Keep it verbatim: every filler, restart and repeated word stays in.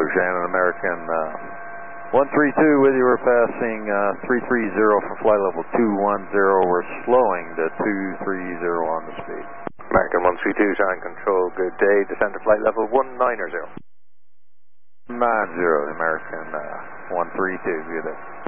Shannon, American uh, one three two with you. We're passing uh, three three zero for flight level two one zero. We're slowing to two three zero on the speed. American one three two, Shannon Control, good day. Descend to flight level one nine zero. nine zero, American uh, one three two, good day.